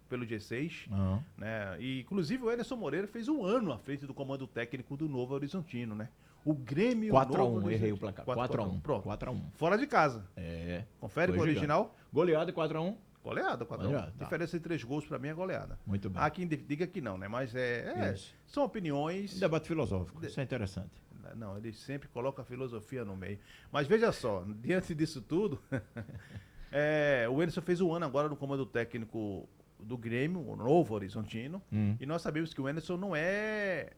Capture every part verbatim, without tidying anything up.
pelo G seis. Uhum. Né? E, inclusive, o Anderson Moreira fez um ano à frente do comando técnico do Novo Horizontino, né? O Grêmio quatro a um, Novo Horizontino. errei o placar. quatro a um. Pronto. quatro a um. Fora de casa. É. Confere com o Foi original. gigante. Goleada quatro a um. Goleada, quatro a um. Goleada, tá. Diferença de três gols, pra mim, é goleada. Muito bem. Há quem diga que não, né? Mas é, é Isso. são opiniões. Debate filosófico, isso é interessante. Não, ele sempre coloca a filosofia no meio. Mas veja só, diante disso tudo, é, o Anderson fez um ano agora no comando técnico do Grêmio, o Novo Horizontino, Hum. e nós sabemos que o Anderson não é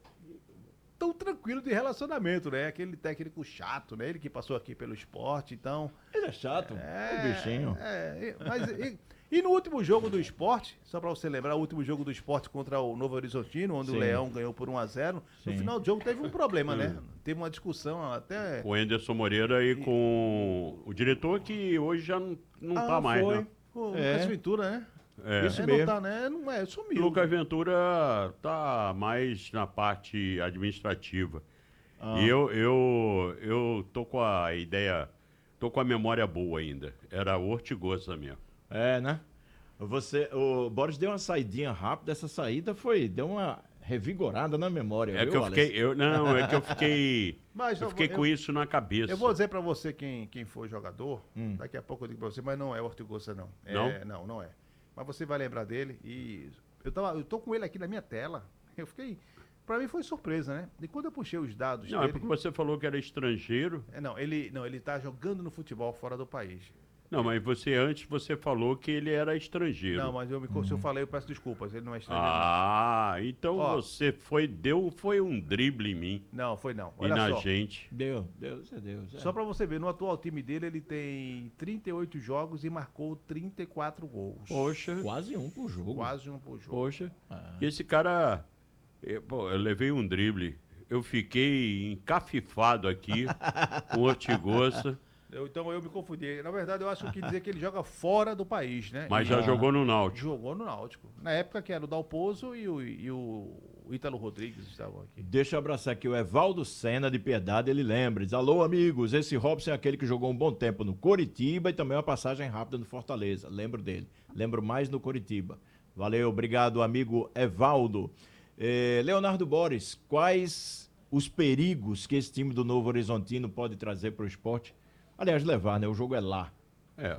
tão tranquilo de relacionamento, né? Aquele técnico chato, né? Ele que passou aqui pelo esporte, então... Ele é chato, É, o bichinho. É, e- mas, e, e no último jogo do esporte, só pra você lembrar, o último jogo do esporte contra o Novo Horizontino, onde Sim. o Leão ganhou por um a zero, no Sim. final do jogo teve um problema, né? Teve uma discussão até... Com o Anderson Moreira e com o diretor que hoje já não, não tá Ah, mais, foi. né? O É. Lucas Ventura, né? É. Isso É, mesmo. não tá, né? Não é, sumiu. Lucas Ventura tá mais na parte administrativa. Ah. E eu, eu, eu tô com a ideia, tô com a memória boa ainda. Era Ortigosa mesmo. É, né? Você, o Boris deu uma saidinha rápida, essa saída foi, deu uma revigorada na memória, É viu, que eu Alex? fiquei, eu, não, é que eu fiquei, Mas eu eu fiquei vou- com eu- isso na cabeça. Eu vou dizer pra você quem, quem foi jogador, Hum. daqui a pouco eu digo pra você, mas não é Ortigosa, não. É, Não? Não, não é. Mas você vai lembrar dele e... Eu, tava, eu tô com ele aqui na minha tela, eu fiquei... Pra mim foi surpresa, né? E quando eu puxei os dados Não, é dele... porque você falou que era estrangeiro. É, não, ele, não, ele tá jogando no futebol fora do país. Não, mas você antes você falou que ele era estrangeiro. Não, mas eu me, se eu falei, eu peço desculpas, ele não é estrangeiro. Ah, então Ó. você foi, deu, foi um drible em mim Não, não foi não. e Olha na só. gente. Deu, Deus é Deus. É. Só pra você ver, no atual time dele, ele tem trinta e oito jogos e marcou trinta e quatro gols. Poxa, Quase um por jogo. Quase um por jogo. poxa. Ah. E esse cara, eu, pô, eu levei um drible. Eu fiquei encafifado aqui com o Ortigosa, Eu- então eu me confundi. Na verdade, eu acho que eu quis dizer que ele joga fora do país, né? mas E- já Ah. jogou no Náutico. Jogou no Náutico. Na época que era o Dalpozo e o, e o Ítalo Rodrigues estavam aqui. Deixa eu abraçar aqui o Evaldo Sena de Piedade, ele lembra, diz, alô amigos, esse Robson é aquele que jogou um bom tempo no Coritiba e também uma passagem rápida no Fortaleza, lembro dele, lembro mais no Coritiba. Valeu, obrigado amigo Evaldo. Eh, Leonardo Boris, quais os perigos que esse time do Novo Horizontino pode trazer para o esporte? Aliás, levar, né? O jogo é lá. É,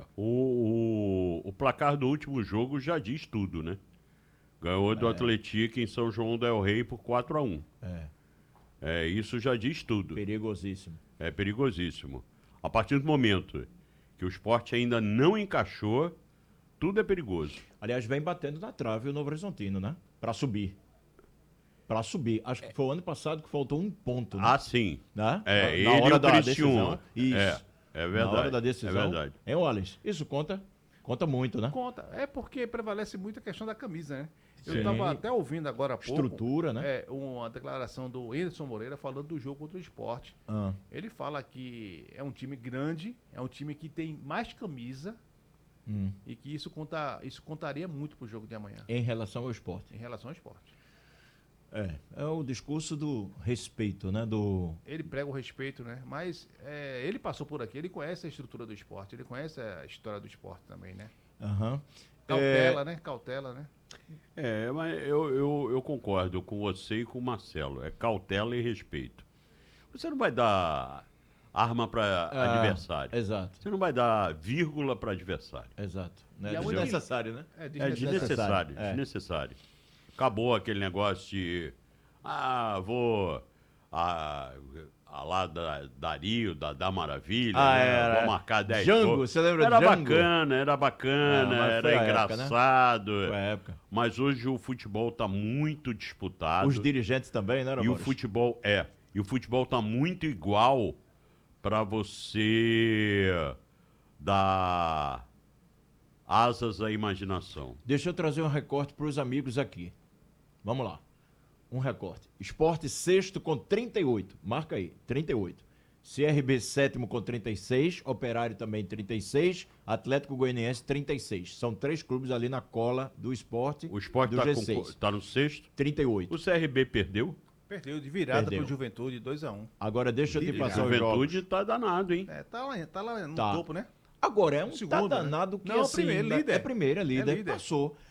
o, o, o placar do último jogo já diz tudo, né? Ganhou do Atlético em São João del Rei por quatro a um. É, É, isso já diz tudo. perigosíssimo. É perigosíssimo. A partir do momento que o esporte ainda não encaixou, tudo é perigoso. Aliás, vem batendo na trave o Novo Horizontino, né? Para subir. Para subir. Acho que foi o ano passado que faltou um ponto, né? Ah, sim. Né? É, Na- ele na hora e o da Criciúma. decisão. Isso. É, é verdade. Na hora da decisão. É verdade. Hein, Wallace? Isso conta, conta muito, né? Conta. É porque prevalece muito a questão da camisa, né? Eu Sim. estava até ouvindo agora há pouco. Estrutura, né? É, uma declaração do Anderson Moreira falando do jogo contra o esporte. Ah, Ele fala que é um time grande, é um time que tem mais camisa hum. e que isso, conta, isso contaria muito pro jogo de amanhã, Em relação ao esporte. em relação ao esporte. É, é o discurso do respeito, né? Do... Ele prega o respeito, né? Mas é, ele passou por aqui, ele conhece a estrutura do esporte, ele conhece a história do esporte também, né? Aham. Cautela, né? Cautela, né? É, mas eu, eu, eu concordo com você e com o Marcelo. É cautela e respeito. Você não vai dar arma para Ah, adversário. Exato, Você não vai dar vírgula para adversário. exato. Né? E a Desnecessário, né? É É desnecessário. desnecessário, É. desnecessário. Acabou aquele negócio de, ah, vou a, a lá da, da Rio, da, da Maravilha, Ah, né? era. Vou marcar dez Django, gols. você lembra Era de Django? bacana, era bacana, Ah, mas foi era a época, né? engraçado. Foi a época. Mas hoje o futebol está muito disputado. Os dirigentes também, né, E o Boris? futebol é. E o futebol tá muito igual para você dar asas à imaginação. Deixa eu trazer um recorte para os amigos aqui. Vamos lá. Um recorte. Esporte sexto com trinta e oito. Marca aí, trinta e oito. C R B sétimo com trinta e seis. Operário também trinta e seis. Atlético Goianiense trinta e seis. São três clubes ali na cola do esporte. O esporte do tá, G com- seis. tá no sexto. trinta e oito. O C R B perdeu. Perdeu de virada Perdeu. pro Juventude, dois a um. Agora deixa eu te Líder. passar os Juventude jogos. tá danado, hein? É, tá lá, tá lá no Tá. topo, né? Agora é um Segundo, tá né? danado que Não, assim, primeiro, né? líder. É primeiro, é líder, É líder. passou.